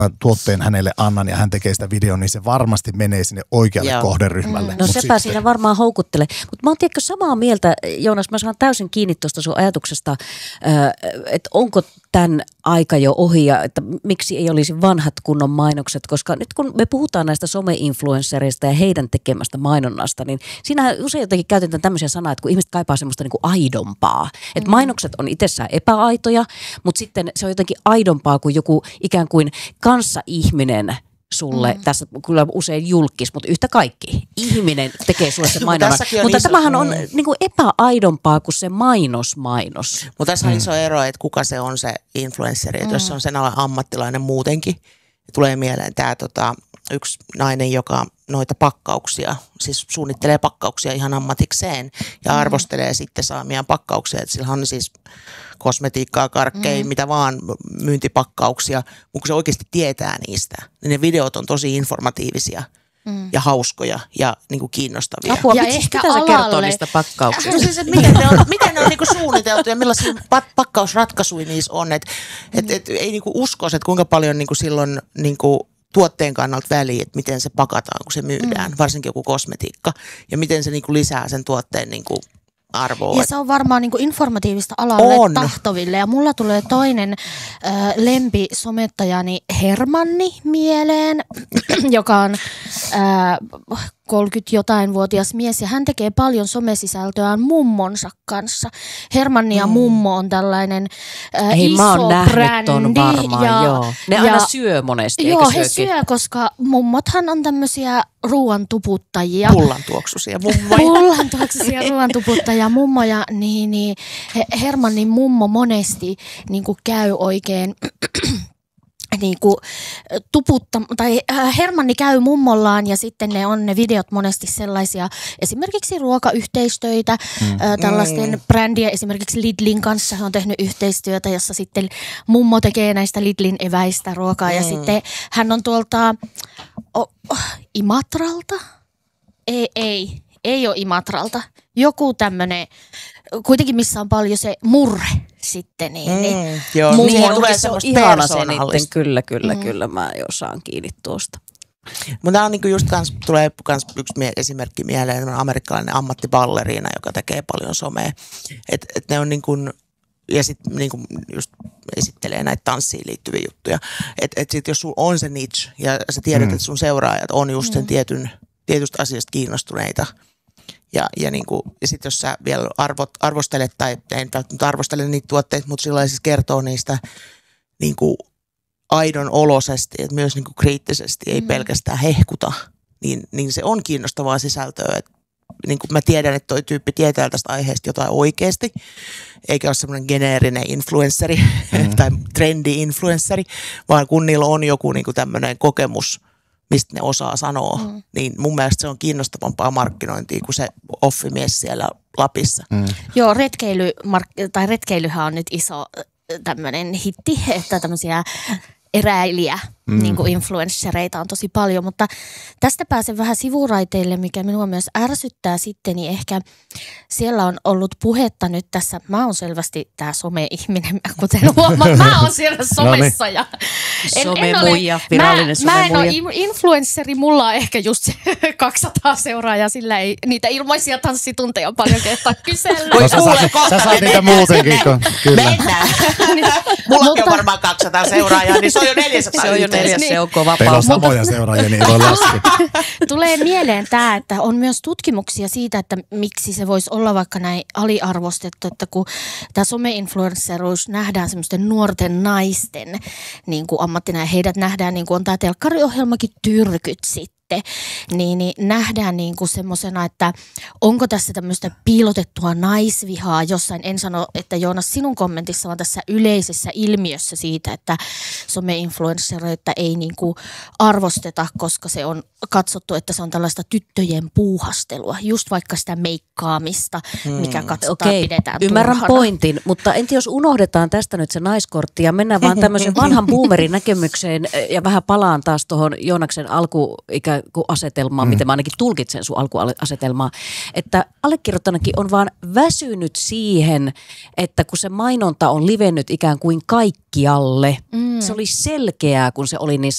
tuotteen hänelle annan ja hän tekee sitä videon, niin se varmasti menee sinne oikealle kohderyhmälle. No sepä siinä varmaan houkuttelee. Mutta mä oon tiedätkö samaa mieltä, Joonas, mä saan täysin kiinni tuosta sun ajatuksesta, että onko tämän aika jo ohi ja että miksi ei olisi vanhat kunnon mainokset, koska nyt kun me puhutaan näistä some-influenssereista ja heidän tekemästä mainonnasta, niin siinä usein jotenkin käytetään tämmöisiä sanoja, että kun ihmiset kaipaa semmoista niin kuin aidompaa. Että mainokset on itsessään epäaitoja, mutta sitten se on jotenkin aidompaa kuin joku ikään kuin kanssaihminen sulle, tässä kyllä usein julkis, mutta yhtä kaikki. Ihminen tekee sulle se mainonnan. Mutta tämähän on niin kuin epäaidompaa kuin se mainos. Mutta tässä on iso ero, että kuka se on se influensseri. Että jos se on sen alan ammattilainen muutenkin, tulee mieleen tämä yksi nainen, joka noita pakkauksia, siis suunnittelee pakkauksia ihan ammatikseen ja arvostelee sitten saamiaan pakkauksia. Että sillä on siis kosmetiikkaa, karkkeja, mitä vaan myyntipakkauksia, mutta kun se oikeasti tietää niistä, niin ne videot on tosi informatiivisia ja hauskoja ja niinku kiinnostavia. Apua, ja ehkä mitä sä kertoo niistä pakkauksista? No siis, miten ne on niinku suunniteltu ja millaisia pakkausratkaisuja niissä on. Et ei niinku uskoisi, että kuinka paljon niinku silloin niinku tuotteen kannalta väliä, että miten se pakataan, kun se myydään, varsinkin joku kosmetiikka, ja miten se niinku lisää sen tuotteen niinku arvoa. Ja se on varmaan niinku informatiivista alalle tahtoville. Ja mulla tulee toinen lempisomettajani Hermanni mieleen, joka on 30-jotain-vuotias mies ja hän tekee paljon somesisältöään mummonsa kanssa. Hermanni ja mummo on tällainen iso brändi. Joo. Ne aina syö monesti, joo, he syö, koska mummothan on tämmöisiä ruoantuputtajia. Pullantuoksuisia mummoja. Pullantuoksuisia ruoantuputtajia mummoja. Niin Hermannin mummo monesti niin kuin käy oikein niinku Hermanni käy mummollaan ja sitten ne videot monesti sellaisia esimerkiksi ruokayhteistöitä, tällaisten brändien esimerkiksi Lidlin kanssa he on tehnyt yhteistyötä, jossa sitten mummo tekee näistä Lidlin eväistä ruokaa ja sitten hän on tuolta Imatralta? Ei ole Imatralta. Joku tämmönen, kuitenkin missä on paljon se murre sitten. Joo, niin tulee se ihana se niitten, kyllä, mä jo saan kiinni tuosta. Mutta tämä on niinku just tulee yksi esimerkki mieleen, amerikkalainen ammattiballeriina, joka tekee paljon somea. Et ne on niinku, ja sitten niinku just esittelee näitä tanssiin liittyviä juttuja. Et sit jos sulla on se niche ja sä tiedät, että sun seuraajat on just sen tietystä asiasta kiinnostuneita. Ja sitten jos sä vielä arvostelet, tai en välttämättä arvostele niitä tuotteita, mutta sillä siis kertoo niistä niinku aidon olosesti, että myös niinku kriittisesti, ei pelkästään hehkuta, niin se on kiinnostavaa sisältöä. Niinku mä tiedän, että toi tyyppi tietää tästä aiheesta jotain oikeasti, eikä ole semmoinen geneerinen influenssari tai trendi-influenssari, vaan kun niillä on joku niinku tämmöinen kokemus, mistä ne osaa sanoa, niin mun mielestä se on kiinnostavampaa markkinointia kuin se offimies siellä Lapissa. Joo, retkeilyhän on nyt iso tämmöinen hitti, että tämmöisiä eräilijä niin kuin influenssereita on tosi paljon, mutta tästä pääsen vähän sivuraiteille, mikä minua myös ärsyttää sitten, niin ehkä siellä on ollut puhetta nyt tässä, mä oon selvästi tää some-ihminen, kuten huomaat, mä oon siellä somessa ja somemuija, virallinen somemuija. Mä en ole influensseri, mulla on ehkä just 200 seuraajaa, sillä ei niitä ilmaisia tanssitunteja paljon kehtaa kysellä. Sä saat niitä muutenkin, kyllä. Mennään. Mulla on varmaan 200 seuraajaa, niin se on jo 400 se on kova teillä on samoja seuraajia, niin ei voi laskea. Tulee mieleen tämä, että on myös tutkimuksia siitä, että miksi se voisi olla vaikka näin aliarvostettu, että kun tämä some-influenceruus nähdään semmoisten nuorten naisten niin kuin ammattina ja heidät nähdään, niin kuin on tämä telkkariohjelmakin Tyrkyt sitten. Niin nähdään niin kuin semmosena, että onko tässä tämmöistä piilotettua naisvihaa jossain. En sano, että Joonas sinun kommentissa on tässä yleisessä ilmiössä siitä, että some-influenssereita ei niin kuin arvosteta, koska se on katsottu, että se on tällaista tyttöjen puuhastelua. Just vaikka sitä meikkaamista, mikä katsotaan, pidetään ymmärrän turhana. pointin, mutta entä jos unohdetaan tästä nyt se naiskortti ja mennään vaan tämmöisen vanhan boomerin näkemykseen ja vähän palaan taas tuohon Joonaksen asetelmaa, miten mä ainakin tulkitsen sun alkuasetelmaa, että allekirjoittanakin on vaan väsynyt siihen, että kun se mainonta on livennyt ikään kuin kaikkialle, se oli selkeää, kun se oli niin